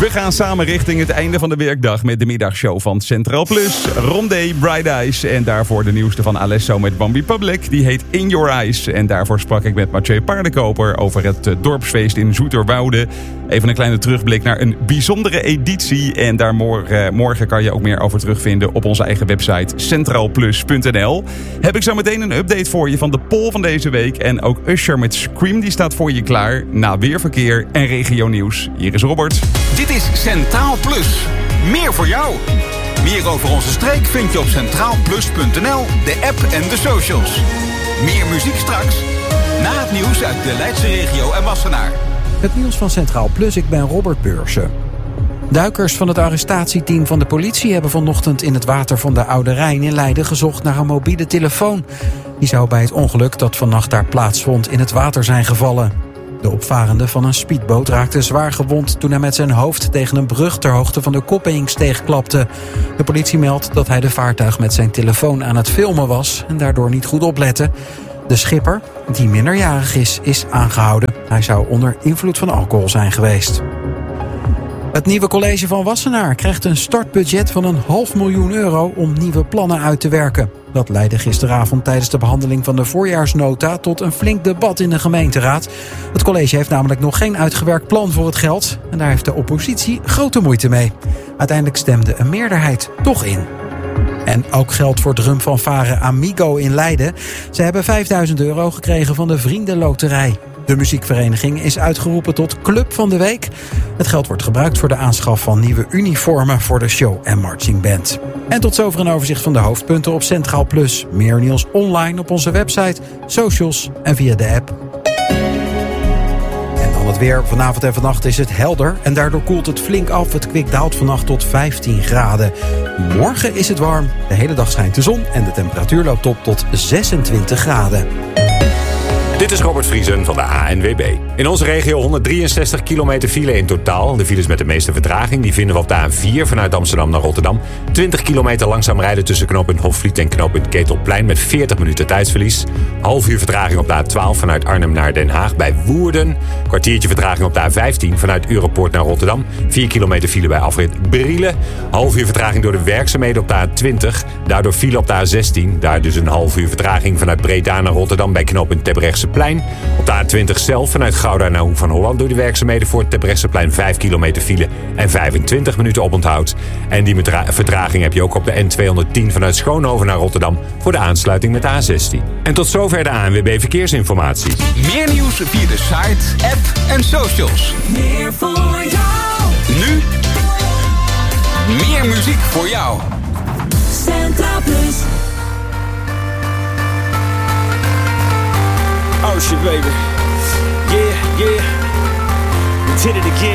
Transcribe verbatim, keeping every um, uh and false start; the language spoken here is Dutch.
We gaan samen richting het einde van de werkdag met de middagshow van Centraal Plus. Rondé, Bright Eyes en daarvoor de nieuwste van Alesso met One Republic. Die heet In Your Eyes. En daarvoor sprak ik met Mathieu Paardenkoper over het uh, dorpsfeest in Zoeterwoude. Even een kleine terugblik naar een bijzondere editie. En daar morgen, uh, morgen kan je ook meer over terugvinden op onze eigen website centraal plus punt n l. Heb ik zo meteen een update voor je van de poll van deze week. En ook Usher met Scream die staat voor je klaar. Na weerverkeer en regionieuws. Hier is Robert. Dit is Centraal Plus. Meer voor jou. Meer over onze streek vind je op centraal plus punt n l, de app en de socials. Meer muziek straks. Na het nieuws uit de Leidse regio en Wassenaar. Het nieuws van Centraal Plus, ik ben Robert Beursen. Duikers van het arrestatieteam van de politie hebben vanochtend in het water van de Oude Rijn in Leiden gezocht naar een mobiele telefoon. Die zou bij het ongeluk dat vannacht daar plaatsvond in het water zijn gevallen. De opvarende van een speedboot raakte zwaar gewond toen hij met zijn hoofd tegen een brug ter hoogte van de Koppeingsteeg klapte. De politie meldt dat hij de vaartuig met zijn telefoon aan het filmen was en daardoor niet goed oplette. De schipper, die minderjarig is, is aangehouden. Hij zou onder invloed van alcohol zijn geweest. Het nieuwe college van Wassenaar krijgt een startbudget van een half miljoen euro om nieuwe plannen uit te werken. Dat leidde gisteravond tijdens de behandeling van de voorjaarsnota tot een flink debat in de gemeenteraad. Het college heeft namelijk nog geen uitgewerkt plan voor het geld en daar heeft de oppositie grote moeite mee. Uiteindelijk stemde een meerderheid toch in. En ook geldt voor drumfanfare Amigo in Leiden. Ze hebben vijfduizend euro gekregen van de Vriendenloterij. De muziekvereniging is uitgeroepen tot Club van de Week. Het geld wordt gebruikt voor de aanschaf van nieuwe uniformen voor de show en marching band. En tot zover een overzicht van de hoofdpunten op Centraal Plus. Meer nieuws online op onze website, socials en via de app. En dan het weer. Vanavond en vannacht is het helder en daardoor koelt het flink af. Het kwik daalt vannacht tot vijftien graden. Morgen is het warm, de hele dag schijnt de zon en de temperatuur loopt op tot zesentwintig graden. Dit is Robert Vriesen van de A N W B. In onze regio honderdrieënzestig kilometer file in totaal. De files met de meeste vertraging die vinden we op de A vier vanuit Amsterdam naar Rotterdam. twintig kilometer langzaam rijden tussen knooppunt Hofvliet en knooppunt Ketelplein met veertig minuten tijdsverlies. Half uur vertraging op de A twaalf vanuit Arnhem naar Den Haag bij Woerden. Kwartiertje vertraging op de A vijftien vanuit Europoort naar Rotterdam. vier kilometer file bij afrit Brielen. Half uur vertraging door de werkzaamheden op de A twintig. Daardoor file op de A zestien. Daar dus een half uur vertraging vanuit Breda naar Rotterdam bij knooppunt Terbrechtseplein. Op de A twintig zelf vanuit Gouda naar Hoek van Holland door de werkzaamheden voor het Terbrechtseplein vijf kilometer file en vijfentwintig minuten oponthoud. En die vertraging heb je ook op de N tweehonderdtien vanuit Schoonhoven naar Rotterdam voor de aansluiting met de A zestien. En tot zover de A N W B Verkeersinformatie. Meer nieuws via de site, app en socials. Meer voor jou. Nu meer muziek voor jou. Centraal Plus. Oh shit, baby. Yeah, yeah. We did it again.